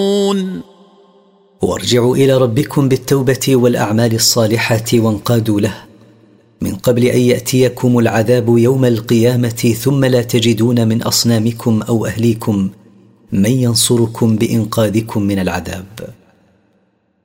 وارجعوا إلى ربكم بالتوبة والأعمال الصالحة وانقادوا له من قبل أن يأتيكم العذاب يوم القيامة ثم لا تجدون من أصنامكم أو أهليكم من ينصركم بإنقاذكم من العذاب.